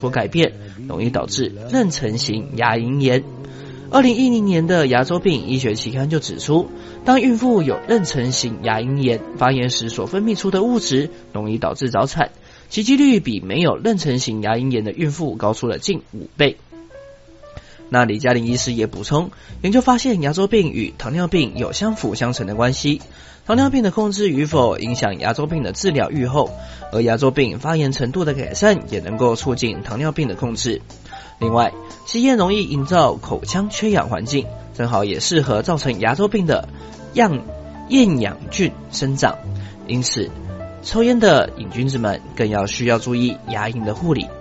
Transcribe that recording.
所改变，容易导致妊娠型牙龈炎。2010年的牙周病医学期刊就指出，当孕妇有妊娠型牙龈炎发炎时所分泌出的物质容易导致早产，其几率比没有妊娠型牙龈炎的孕妇高出了近5倍。那李嘉玲医师也补充，研究发现牙周病与糖尿病有相辅相成的关系，糖尿病的控制与否影响牙周病的治疗预后，而牙周病发炎程度的改善也能够促进糖尿病的控制。另外，吸烟容易营造口腔缺氧环境，正好也适合造成牙周病的厌氧菌生长，因此抽烟的瘾君子们更需要注意牙龈的护理。